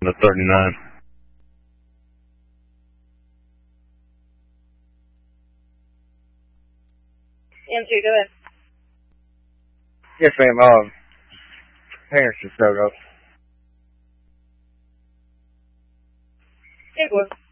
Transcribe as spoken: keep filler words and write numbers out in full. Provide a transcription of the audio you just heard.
the thirty-nine. M two, go ahead. Yes, ma'am. Um, Harrison showed up. It was.